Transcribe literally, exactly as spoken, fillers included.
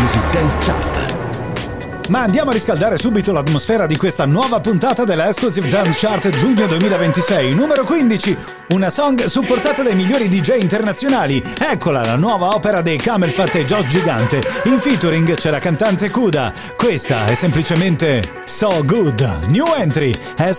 Exclusive Dance Chart. Ma andiamo a riscaldare subito l'atmosfera di questa nuova puntata della Exclusive Dance Chart giugno duemilaventisei. Numero quindici, una song supportata dai migliori D J internazionali. Eccola, la nuova opera dei Camel Fat e Josh Gigante. In featuring c'è la cantante Kuda. Questa è semplicemente So Good. New entry,